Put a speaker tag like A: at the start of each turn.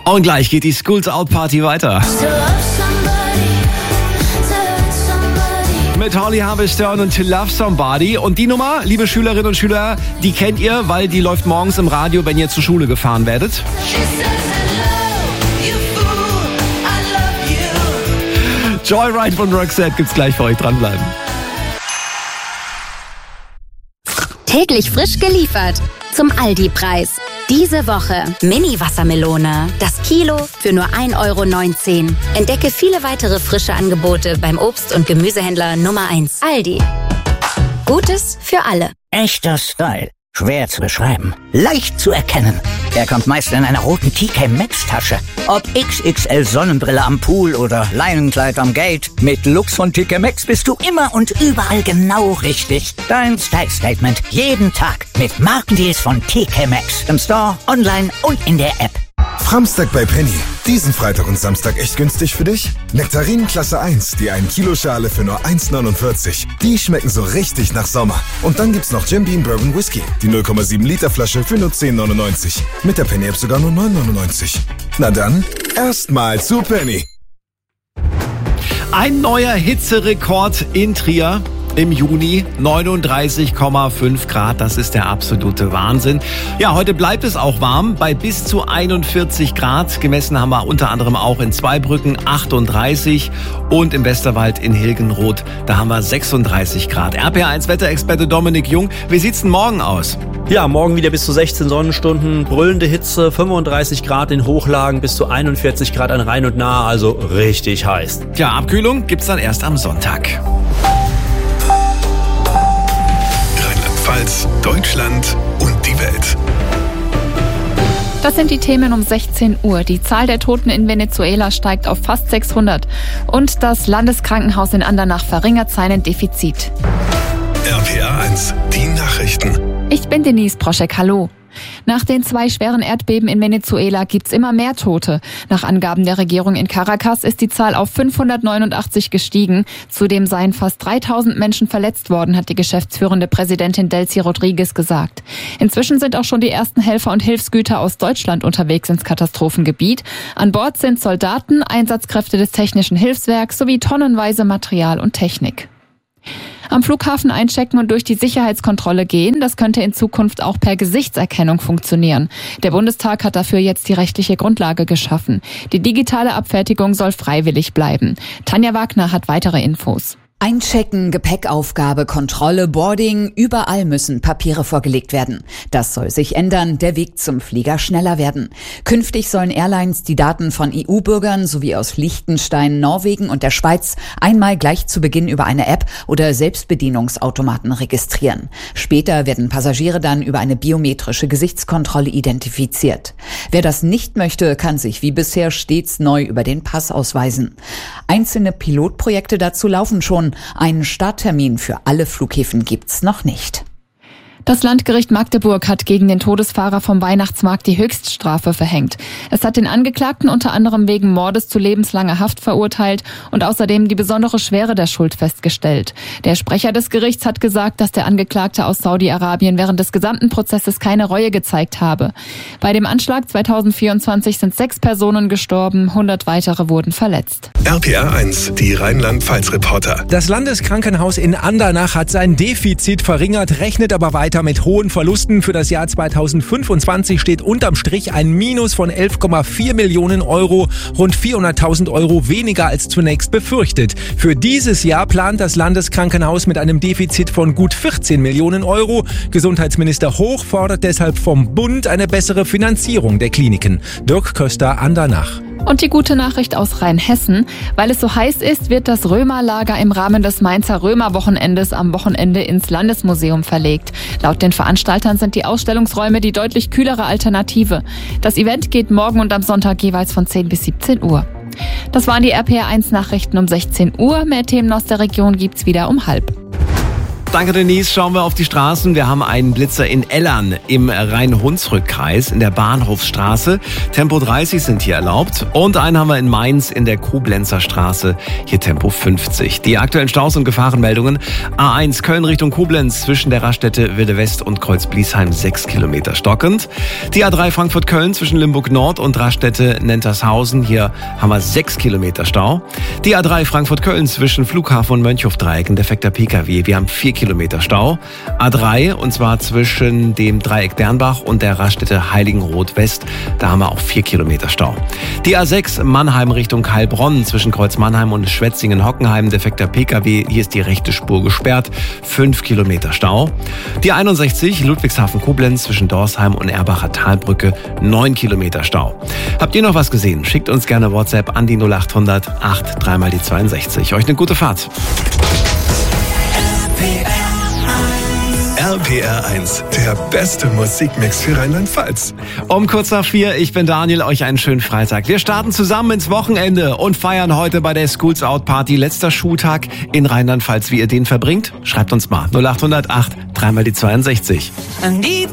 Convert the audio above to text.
A: Und gleich geht die Schools Out Party weiter. Mit Holly Harvester und To Love Somebody. Und die Nummer, liebe Schülerinnen und Schüler, die kennt ihr, weil die läuft morgens im Radio, wenn ihr zur Schule gefahren werdet. Joyride von Roxette gibt's gleich für euch, dranbleiben.
B: Täglich frisch geliefert zum Aldi-Preis. Diese Woche Mini-Wassermelone. Das Kilo für nur 1,19 €. Entdecke viele weitere frische Angebote beim Obst- und Gemüsehändler Nummer 1. Aldi. Gutes für alle.
C: Echter Style. Schwer zu beschreiben. Leicht zu erkennen. Er kommt meist in einer roten TK Maxx Tasche. Ob XXL Sonnenbrille am Pool oder Leinenkleid am Gate. Mit Lux von TK Maxx bist du immer und überall genau richtig. Dein Style Statement jeden Tag mit Markendeals von TK Maxx. Im Store, online und in der App.
D: Framstag bei Penny. Diesen Freitag und Samstag echt günstig für dich? Nektarinen Klasse 1, die 1 Kilo Schale für nur 1,49. Die schmecken so richtig nach Sommer. Und dann gibt's noch Jim Beam Bourbon Whisky, die 0,7 Liter Flasche für nur 10,99. Mit der Penny App sogar nur 9,99. Na dann, erstmal zu Penny.
A: Ein neuer Hitzerekord in Trier. Im Juni 39,5 Grad, das ist der absolute Wahnsinn. Ja, heute bleibt es auch warm bei bis zu 41 Grad. Gemessen haben wir unter anderem auch in Zweibrücken 38 und im Westerwald in Hilgenroth, da haben wir 36 Grad. RPA1 Wetterexperte Dominik Jung, wie sieht's denn morgen aus?
E: Ja, morgen wieder bis zu 16 Sonnenstunden, brüllende Hitze, 35 Grad in Hochlagen, bis zu 41 Grad an Rhein und Nahe, also richtig heiß.
A: Ja, Abkühlung gibt's dann erst am Sonntag.
F: Deutschland und die Welt.
G: Das sind die Themen um 16 Uhr. Die Zahl der Toten in Venezuela steigt auf fast 600. Und das Landeskrankenhaus in Andernach verringert seinen Defizit.
F: RPA1, die Nachrichten.
G: Ich bin Denise Proschek, hallo. Nach den 2 schweren Erdbeben in Venezuela gibt's immer mehr Tote. Nach Angaben der Regierung in Caracas ist die Zahl auf 589 gestiegen. Zudem seien fast 3000 Menschen verletzt worden, hat die geschäftsführende Präsidentin Delcy Rodriguez gesagt. Inzwischen sind auch schon die ersten Helfer und Hilfsgüter aus Deutschland unterwegs ins Katastrophengebiet. An Bord sind Soldaten, Einsatzkräfte des Technischen Hilfswerks sowie tonnenweise Material und Technik. Am Flughafen einchecken und durch die Sicherheitskontrolle gehen, das könnte in Zukunft auch per Gesichtserkennung funktionieren. Der Bundestag hat dafür jetzt die rechtliche Grundlage geschaffen. Die digitale Abfertigung soll freiwillig bleiben. Tanja Wagner hat weitere Infos.
H: Einchecken, Gepäckaufgabe, Kontrolle, Boarding, überall müssen Papiere vorgelegt werden. Das soll sich ändern, der Weg zum Flieger schneller werden. Künftig sollen Airlines die Daten von EU-Bürgern sowie aus Liechtenstein, Norwegen und der Schweiz einmal gleich zu Beginn über eine App oder Selbstbedienungsautomaten registrieren. Später werden Passagiere dann über eine biometrische Gesichtskontrolle identifiziert. Wer das nicht möchte, kann sich wie bisher stets neu über den Pass ausweisen. Einzelne Pilotprojekte dazu laufen schon. Einen Starttermin für alle Flughäfen gibt's noch nicht.
G: Das Landgericht Magdeburg hat gegen den Todesfahrer vom Weihnachtsmarkt die Höchststrafe verhängt. Es hat den Angeklagten unter anderem wegen Mordes zu lebenslanger Haft verurteilt und außerdem die besondere Schwere der Schuld festgestellt. Der Sprecher des Gerichts hat gesagt, dass der Angeklagte aus Saudi-Arabien während des gesamten Prozesses keine Reue gezeigt habe. Bei dem Anschlag 2024 sind 6 Personen gestorben, 100 weitere wurden verletzt.
F: RPA1, die Rheinland-Pfalz-Reporter.
I: Das Landeskrankenhaus in Andernach hat sein Defizit verringert, rechnet aber weiter mit hohen Verlusten. Für das Jahr 2025 steht unterm Strich ein Minus von 11,4 Millionen Euro, rund 400.000 Euro weniger als zunächst befürchtet. Für dieses Jahr plant das Landeskrankenhaus mit einem Defizit von gut 14 Millionen Euro. Gesundheitsminister Hoch fordert deshalb vom Bund eine bessere Finanzierung der Kliniken. Dirk Köster, Andernach.
G: Und die gute Nachricht aus Rheinhessen. Weil es so heiß ist, wird das Römerlager im Rahmen des Mainzer Römerwochenendes am Wochenende ins Landesmuseum verlegt. Laut den Veranstaltern sind die Ausstellungsräume die deutlich kühlere Alternative. Das Event geht morgen und am Sonntag jeweils von 10 bis 17 Uhr. Das waren die RPA1 Nachrichten um 16 Uhr. Mehr Themen aus der Region gibt's wieder um 12:30.
A: Danke, Denise. Schauen wir auf die Straßen. Wir haben einen Blitzer in Ellern im Rhein-Hunsrück-Kreis in der Bahnhofsstraße. Tempo 30 sind hier erlaubt. Und einen haben wir in Mainz in der Koblenzer Straße. Hier Tempo 50. Die aktuellen Staus und Gefahrenmeldungen. A1 Köln Richtung Koblenz zwischen der Raststätte Wilde West und Kreuz-Bliesheim 6 Kilometer stockend. Die A3 Frankfurt-Köln zwischen Limburg Nord und Raststätte Nentershausen. Hier haben wir 6 Kilometer Stau. Die A3 Frankfurt-Köln zwischen Flughafen und Mönchhofdreieck, ein defekter Pkw. Wir haben 4 Kilometer Stau. A3 und zwar zwischen dem Dreieck Dernbach und der Raststätte Heiligenroth West. Da haben wir auch 4 Kilometer Stau. Die A6 Mannheim Richtung Heilbronn zwischen Kreuz Mannheim und Schwetzingen-Hockenheim, defekter Pkw. Hier ist die rechte Spur gesperrt. 5 Kilometer Stau. Die 61 Ludwigshafen-Koblenz zwischen Dorsheim und Erbacher Talbrücke. 9 Kilometer Stau. Habt ihr noch was gesehen? Schickt uns gerne WhatsApp an die 0800 8 3 mal die 62. Euch eine gute Fahrt.
F: RPR 1, der beste Musikmix für Rheinland-Pfalz.
A: Um kurz nach 4, ich bin Daniel, euch einen schönen Freitag. Wir starten zusammen ins Wochenende und feiern heute bei der Schools Out Party. Letzter Schultag in Rheinland-Pfalz. Wie ihr den verbringt? Schreibt uns mal 0800 8 3 mal die 62.